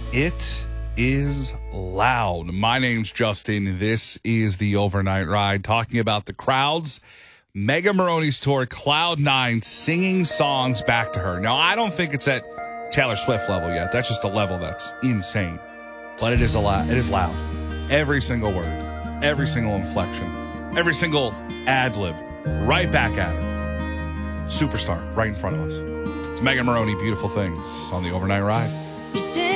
It is loud. My name's Justin. This is the Overnight Ride, talking about the crowds. Mega Maroney's tour, Cloud9, singing songs back to her. Now, I don't think it's at Taylor Swift level yet. That's just a level that's insane. But it is loud. Every single word, every single inflection, every single ad-lib, right back at her. Superstar, right in front of us. It's Mega Maroney, Beautiful Things on the Overnight Ride.